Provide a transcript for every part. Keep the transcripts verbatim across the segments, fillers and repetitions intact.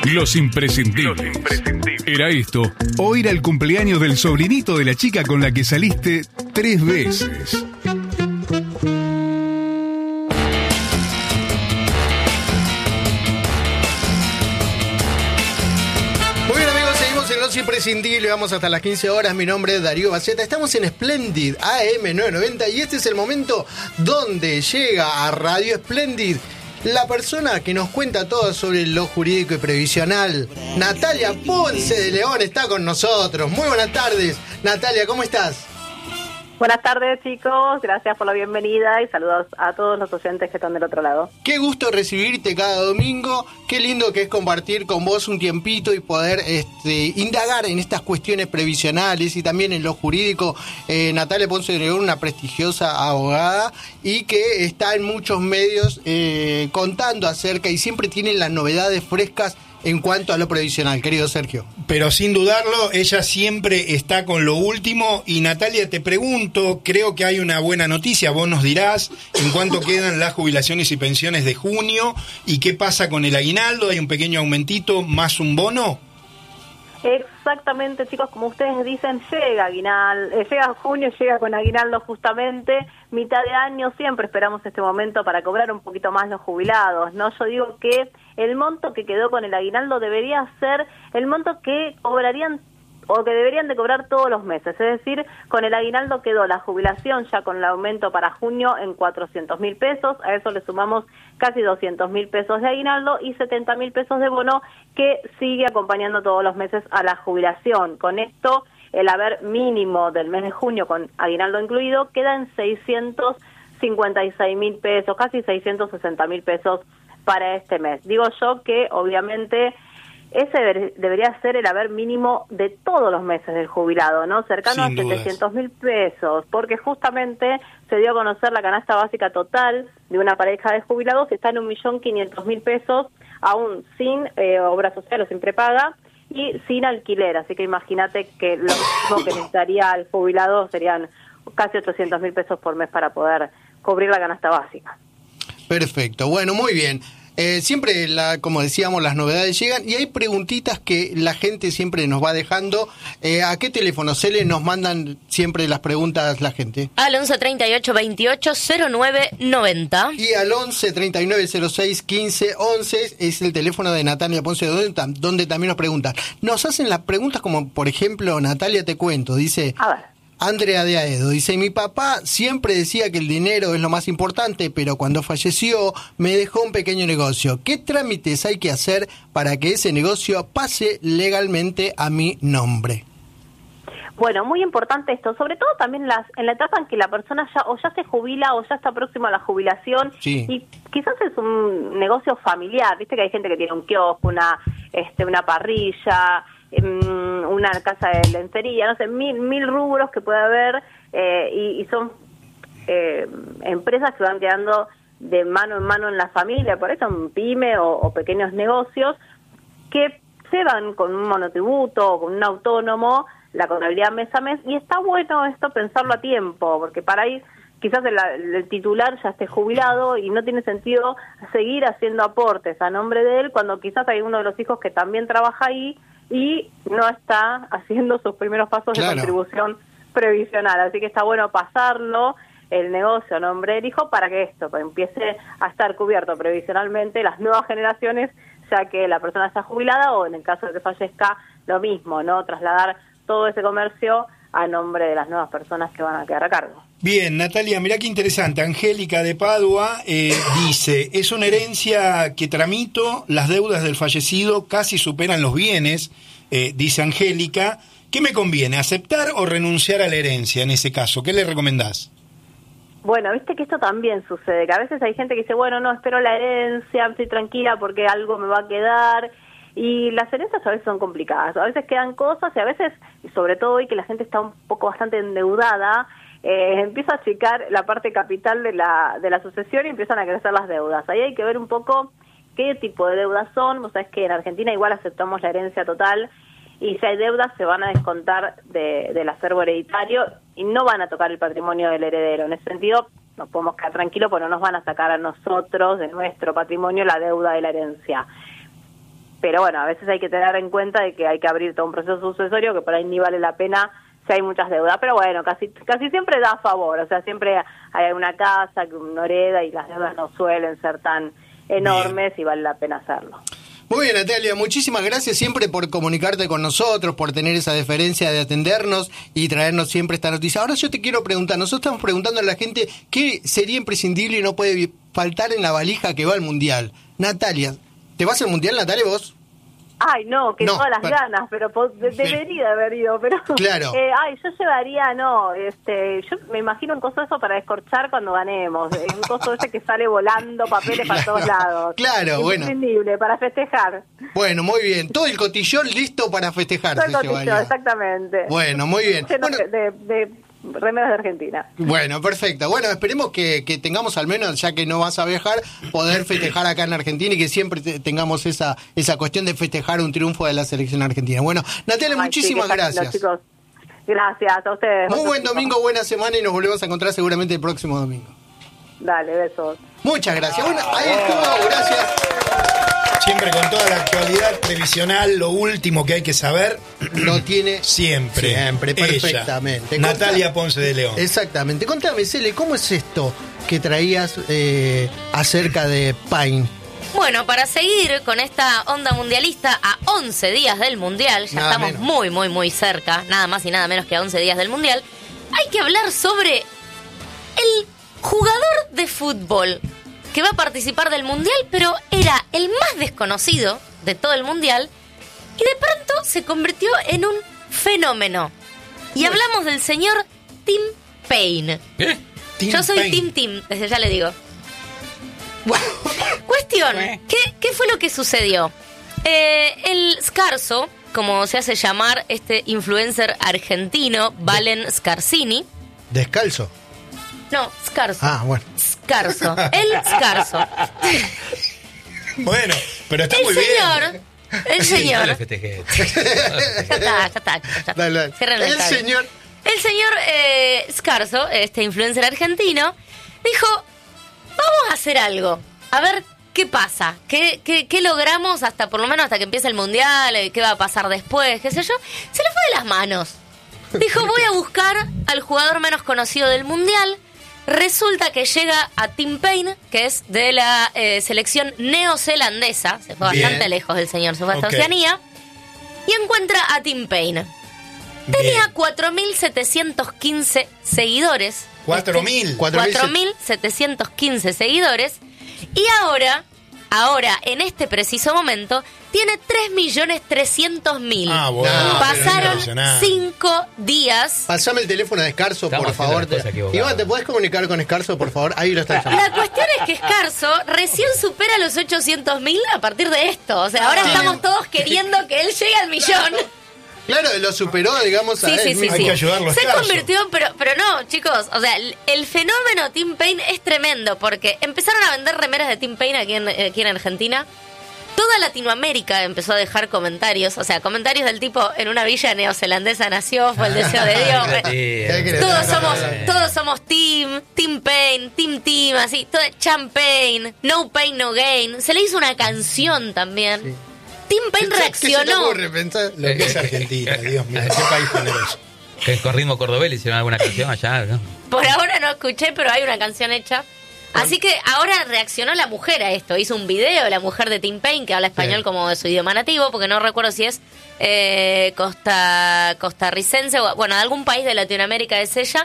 Los imprescindibles. Los imprescindibles. Era esto, o ir al cumpleaños del sobrinito de la chica con la que saliste tres veces. Imprescindible, vamos hasta las quince horas. Mi nombre es Darío Baceta. Estamos en Splendid A M novecientos noventa y este es el momento donde llega a Radio Splendid la persona que nos cuenta todo sobre lo jurídico y previsional. Natalia Ponce de León está con nosotros. Muy buenas tardes, Natalia, ¿cómo estás? Buenas tardes, chicos, gracias por la bienvenida y saludos a todos los oyentes que están del otro lado. Qué gusto recibirte cada domingo, qué lindo que es compartir con vos un tiempito y poder este, indagar en estas cuestiones previsionales y también en lo jurídico. Eh, Natalia Ponce de León, una prestigiosa abogada y que está en muchos medios eh, contando acerca y siempre tiene las novedades frescas en cuanto a lo previsional, querido Sergio. Pero sin dudarlo, ella siempre está con lo último. Y Natalia, te pregunto, creo que hay una buena noticia, vos nos dirás en cuánto quedan las jubilaciones y pensiones de junio y qué pasa con el aguinaldo. ¿Hay un pequeño aumentito más un bono? Exactamente, chicos, como ustedes dicen, llega aguinaldo, eh, llega junio, llega con aguinaldo justamente, mitad de año, siempre esperamos este momento para cobrar un poquito más los jubilados, ¿no? Yo digo que el monto que quedó con el aguinaldo debería ser el monto que cobrarían o que deberían de cobrar todos los meses, es decir, con el aguinaldo quedó la jubilación ya con el aumento para junio en cuatrocientos mil pesos, a eso le sumamos casi doscientos mil pesos de aguinaldo y setenta mil pesos de bono que sigue acompañando todos los meses a la jubilación. Con esto, el haber mínimo del mes de junio con aguinaldo incluido queda en seiscientos cincuenta y seis mil pesos, casi seiscientos sesenta mil pesos para este mes. Digo yo que obviamente ese deber, debería ser el haber mínimo de todos los meses del jubilado, ¿no? Cercano Sin a setecientos mil pesos, porque justamente se dio a conocer la canasta básica total de una pareja de jubilados que está en un millón quinientos mil pesos, aún sin eh, obra social o sin prepaga y sin alquiler. Así que imagínate que lo mismo que necesitaría el jubilado serían casi ochocientos mil pesos por mes para poder cubrir la canasta básica. Perfecto, bueno, muy bien. Eh, siempre, la, como decíamos, las novedades llegan y hay preguntitas que la gente siempre nos va dejando. Eh, ¿A qué teléfono, Cele, nos mandan siempre las preguntas la gente? Al once treinta y ocho veintiocho cero nueve noventa. Y al once treinta y nueve cero seis quince once es el teléfono de Natalia Ponce, donde, donde también nos preguntan. Nos hacen las preguntas como, por ejemplo, Natalia, te cuento, dice... A ver. Andrea de Aedo dice, mi papá siempre decía que el dinero es lo más importante, pero cuando falleció me dejó un pequeño negocio. ¿Qué trámites hay que hacer para que ese negocio pase legalmente a mi nombre? Bueno, muy importante esto, sobre todo también las en la etapa en que la persona ya o ya se jubila o ya está próxima a la jubilación, sí. Y quizás es un negocio familiar, viste que hay gente que tiene un kiosco, una, este, una parrilla, una casa de lencería, no sé, mil, mil rubros que puede haber eh, y, y son eh, empresas que van quedando de mano en mano en la familia, por eso un pyme o, o pequeños negocios que se van con un monotributo o con un autónomo, la contabilidad mes a mes, y está bueno esto pensarlo a tiempo, porque para ahí quizás el, el titular ya esté jubilado y no tiene sentido seguir haciendo aportes a nombre de él cuando quizás hay uno de los hijos que también trabaja ahí y no está haciendo sus primeros pasos claro. de contribución previsional. Así que está bueno pasarlo, el negocio a nombre del hijo, para que esto para empiece a estar cubierto previsionalmente las nuevas generaciones, ya que la persona está jubilada o en el caso de que fallezca, lo mismo, ¿no? Trasladar todo ese comercio a nombre de las nuevas personas que van a quedar a cargo. Bien, Natalia, mirá qué interesante. Angélica de Padua eh, dice, es una herencia que tramito, las deudas del fallecido casi superan los bienes, eh, dice Angélica. ¿Qué me conviene, aceptar o renunciar a la herencia en ese caso? ¿Qué le recomendás? Bueno, viste que esto también sucede, que a veces hay gente que dice, bueno, no, espero la herencia, estoy tranquila porque algo me va a quedar... Y las herencias a veces son complicadas, a veces quedan cosas y a veces, y sobre todo hoy que la gente está un poco bastante endeudada, eh, empieza a achicar la parte capital de la de la sucesión y empiezan a crecer las deudas. Ahí hay que ver un poco qué tipo de deudas son. Vos sabés que en Argentina igual aceptamos la herencia total y si hay deudas se van a descontar de, del acervo hereditario y no van a tocar el patrimonio del heredero. En ese sentido nos podemos quedar tranquilos porque no nos van a sacar a nosotros de nuestro patrimonio la deuda de la herencia. pero bueno, a veces hay que tener en cuenta de que hay que abrir todo un proceso sucesorio que por ahí ni vale la pena si hay muchas deudas, pero bueno, casi casi siempre da favor, o sea, siempre hay una casa que uno hereda y las deudas no suelen ser tan enormes. Bien. Y vale la pena hacerlo. Muy bien, Natalia, muchísimas gracias siempre por comunicarte con nosotros, por tener esa deferencia de atendernos y traernos siempre esta noticia. Ahora yo te quiero preguntar, nosotros estamos preguntando a la gente qué sería imprescindible y no puede faltar en la valija que va al Mundial. Natalia, ¿te vas al Mundial, Natalia, vos? Ay, no, que no, todas las pero... ganas, pero po- debería haber ido, pero... Claro. Eh, ay, yo llevaría, no, este, yo me imagino un coso eso para descorchar cuando ganemos, eh, un coso ese que sale volando, papeles para todos lados. Claro, bueno. Imprescindible, para festejar. Bueno, muy bien, todo el cotillón listo para festejar. Todo el cotillón, exactamente. Bueno, muy bien. Bueno, de, de, de remeras de Argentina. Bueno, perfecto. Bueno, esperemos que, que tengamos al menos, ya que no vas a viajar, poder festejar acá en Argentina y que siempre te, tengamos esa esa cuestión de festejar un triunfo de la selección argentina. Bueno, Natalia, Ay, muchísimas sí, gracias. Chicos. Gracias a ustedes. Muy buen chicos. domingo, buena semana y nos volvemos a encontrar seguramente el próximo domingo. Dale, besos. Muchas gracias. Bueno, ahí estuvo, gracias. Siempre con toda la actualidad previsional, lo último que hay que saber, lo tiene siempre. Siempre, ella, perfectamente. Natalia Contame, Ponce de León. Exactamente. Contame, Cele, ¿cómo es esto que traías eh, acerca de Pain? Bueno, para seguir con esta onda mundialista a once días del Mundial, ya Nada estamos menos. muy, muy, muy cerca, nada más y nada menos que a once días del Mundial, hay que hablar sobre el jugador de fútbol que va a participar del Mundial, pero era el más desconocido de todo el Mundial y de pronto se convirtió en un fenómeno. Y hablamos del señor Tim Payne. ¿Qué? Tim Yo soy Payne. Tim Tim, desde ya le digo. Cuestión, ¿qué, ¿qué fue lo que sucedió? Eh, el Scarso, como se hace llamar este influencer argentino, Valen Scarsini. Descalzo. No, Scarso. Ah, bueno. Scarso. El Scarso. Bueno, pero está El muy señor. bien. El Sí, no señor. le festejé. Ya está, ya está. Ya está. Dale, dale. Cierren El estadio. señor. El señor eh, Scarso, este influencer argentino, dijo: vamos a hacer algo. A ver qué pasa. ¿Qué, qué, qué logramos hasta, por lo menos, hasta que empiece el Mundial? eh, ¿Qué va a pasar después? ¿Qué sé yo? Se le fue de las manos. Dijo: voy a buscar al jugador menos conocido del Mundial. Resulta que llega a Tim Payne, que es de la eh, selección neozelandesa. Se fue Bien. bastante lejos del señor, se fue hasta Ok. Oceanía. Y encuentra a Tim Payne. Tenía Bien. cuatro mil setecientos quince seguidores. cuatro mil. cuatro mil setecientos quince seguidores. Y ahora, ahora, en este preciso momento, tiene tres millones trescientos mil. Ah, bueno. No, Pasaron impresionante. cinco días. Pasame el teléfono de Escarso, Estamos por haciendo favor. las cosas equivocadas. Iván, ¿te podés comunicar con Escarso, por favor? Ahí lo están llamando. La cuestión es que Scarso recién supera los ochocientos mil a partir de esto. O sea, ahora Ah. estamos todos queriendo que él llegue al millón. Claro, lo superó, digamos, a Sí, él sí, sí, mismo. Hay sí. que ayudarlo a Se Scarso. convirtió, pero, pero no, chicos, o sea, el, el fenómeno Tim Payne es tremendo porque empezaron a vender remeras de Tim Payne aquí en, aquí en Argentina. Toda Latinoamérica empezó a dejar comentarios, o sea, comentarios del tipo: en una villa neozelandesa nació, fue el deseo de Dios. Sí, ¿Qué querés? Todos No, no, somos, no, no. todos somos Team, Team Payne, Team Team, así, todo champagne, no pain, no gain. Se le hizo una canción también. Sí. Tim Payne ¿Qué se te reaccionó. ocurre pensar? Lo que es Argentina, Dios mío, qué país generoso. Que con ritmo cordobés le hicieron alguna canción allá, ¿no? Por ahora no escuché, pero hay una canción hecha. Así que ahora reaccionó la mujer a esto. Hizo un video, la mujer de Tim Payne, que habla español Sí. como de su idioma nativo, porque no recuerdo si es eh, costa costarricense o, bueno, de algún país de Latinoamérica es ella.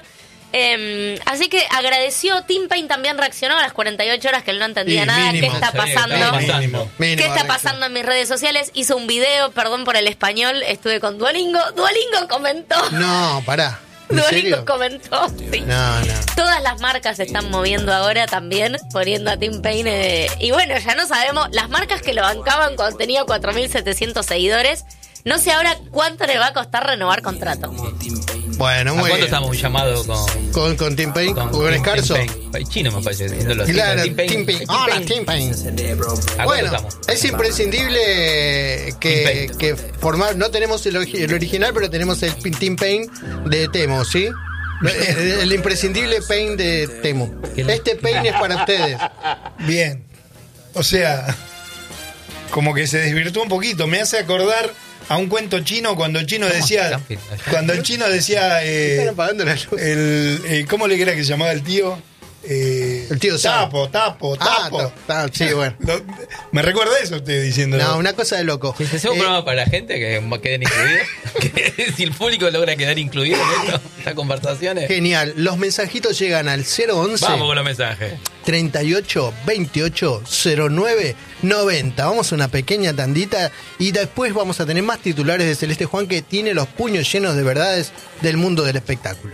Eh, así que agradeció. Tim Payne también reaccionó a las cuarenta y ocho horas que él no entendía Y nada. mínimo, ¿Qué está sabía que pasando? estaba Mínimo. pasando. Mínimo, ¿Qué está reacción. pasando en mis redes sociales? Hizo un video, perdón por el español, estuve con Duolingo. Duolingo comentó. No, pará. ¿En Duolingo serio? comentó. Sí. No, no. Todas las marcas se están moviendo ahora también, poniendo a Tim Payne. eh, y bueno, ya no sabemos, las marcas que lo bancaban cuando tenía cuatro mil setecientos seguidores, no sé ahora cuánto le va a costar renovar contrato. Bueno, ¿A muy cuánto bien. estamos con, con, Con, con Tim Payne, con, Tim- Escarso. Tim Payne? Chino me parece, diciéndolo así. Claro, Tim Payne. Tim Payne. Tim Hola, Payne. Tim Payne. ¿A cuánto Bueno, estamos? es imprescindible que, Tim que formar. No tenemos el, ori- el original, pero tenemos el Pin- Tim Payne de Temo, ¿sí? El, el imprescindible Payne de Temo. Este Payne es para ustedes. Bien. O sea, como que se desvirtuó un poquito. Me hace acordar a un cuento chino cuando el chino decía, cuando el chino decía, eh, Están apagando la luz. el, eh, ¿cómo le era que se llamaba el tío? Eh, El tío Sam. Tapo, tapo, Ah, tapo. ta- ta- sí, bueno. Lo- me recuerda eso usted diciendo. No, una cosa de loco. Si se hace un Eh, programa para la gente que queden incluidos, que si el público logra quedar incluido en esto, estas conversaciones, Genial. Los mensajitos llegan al cero once vamos con los mensajes. treinta y ocho veintiocho cero nueve noventa. Vamos a una pequeña tandita y después vamos a tener más titulares de Celeste Juan, que tiene los puños llenos de verdades del mundo del espectáculo.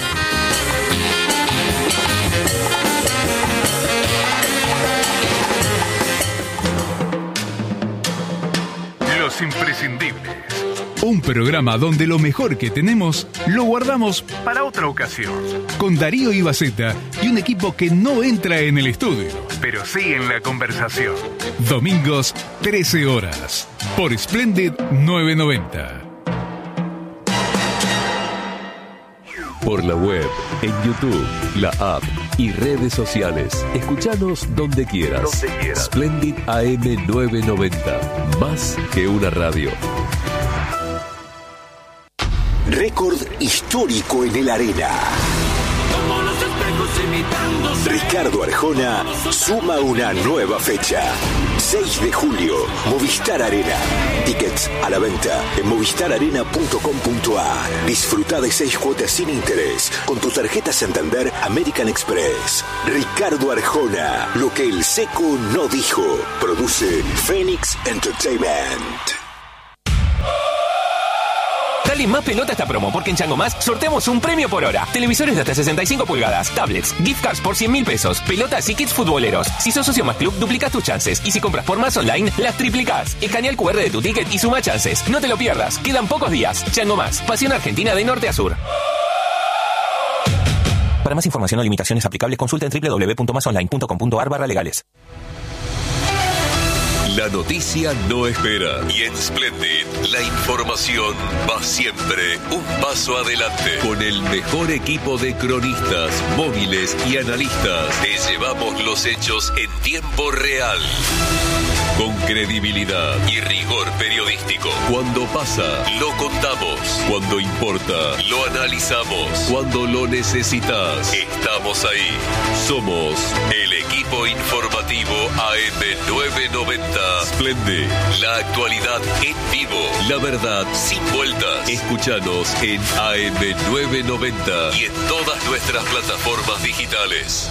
Los imprescindibles. Un programa donde lo mejor que tenemos lo guardamos para otra ocasión. Con Darío Ibaceta y un equipo que no entra en el estudio, pero sí en la conversación. Domingos, trece horas. Por Splendid nueve noventa. Por la web, en YouTube, la app y redes sociales. Escuchanos donde quieras. Donde quieras. Splendid A M nueve noventa. Más que una radio. Récord histórico en el Arena. Ricardo Arjona suma una nueva fecha. seis de julio, Movistar Arena. Tickets a la venta en movistar arena punto com punto a r. Disfruta de seis cuotas sin interés con tu tarjeta Santander American Express. Ricardo Arjona, lo que el seco no dijo. Produce Phoenix Entertainment. Dale más pelota a esta promo, porque en Chango Más sorteamos un premio por hora. Televisores de hasta sesenta y cinco pulgadas, tablets, gift cards por cien mil pesos, pelotas y kits futboleros. Si sos socio Más Club, duplicás tus chances. Y si compras por Más Online, las triplicás. Escanea el cu erre de tu ticket y suma chances. No te lo pierdas, quedan pocos días. Chango Más, pasión argentina de norte a sur. Para más información o limitaciones aplicables, consulta en doble u doble u doble u punto más online punto com punto a r barra legales. La noticia no espera y en Splendid la información va siempre un paso adelante. Con el mejor equipo de cronistas, móviles y analistas, te llevamos los hechos en tiempo real. Con credibilidad y rigor periodístico. Cuando pasa, lo contamos. Cuando importa, lo analizamos. Cuando lo necesitas, estamos ahí. Somos el equipo informativo A M nueve noventa. Splendid, la actualidad en vivo, la verdad sin vueltas. Escúchanos en A M nueve noventa y en todas nuestras plataformas digitales.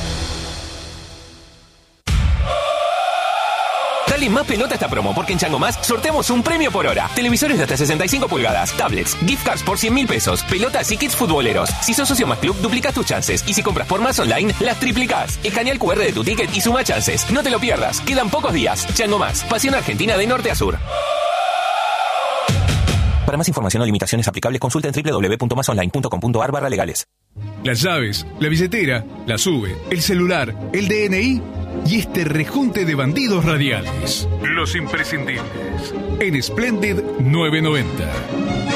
Dale más pelota a esta promo, porque en Chango Más sorteamos un premio por hora. Televisores de hasta sesenta y cinco pulgadas, tablets, gift cards por cien mil pesos, pelotas y kits futboleros. Si sos socio Más Club, duplicás tus chances. Y si compras por Más Online, las triplicás. Escanea el cu erre de tu ticket y suma chances. No te lo pierdas, quedan pocos días. Chango Más, pasión argentina de norte a sur. Para más información o limitaciones aplicables, consulta en doble u doble u doble u punto más online punto com punto a r barra legales. Las llaves, la billetera, la sube, el celular, el D N I y este rejunte de bandidos radiales. Los imprescindibles. En Splendid nueve noventa.